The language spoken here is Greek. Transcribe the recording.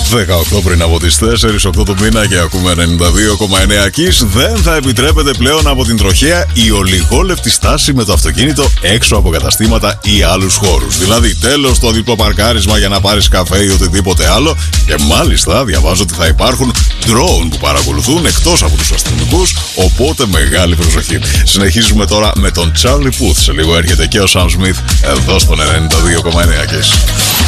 18 πριν από τις 4, 8 του μήνα και ακούμε 92,9 Kiss. Δεν θα επιτρέπεται πλέον από την τροχέα η ολιγόλεπτη στάση με το αυτοκίνητο έξω από καταστήματα ή άλλους χώρους. Δηλαδή, τέλος το διπλό παρκάρισμα για να πάρεις καφέ ή οτιδήποτε άλλο. Και μάλιστα διαβάζω ότι θα υπάρχουν drone που παρακολουθούν εκτός από τους αστυνομικούς. Οπότε μεγάλη προσοχή. Συνεχίζουμε τώρα με τον Charlie Puth. Σε λίγο έρχεται και ο Sam Smith εδώ στον 92,9 Kiss.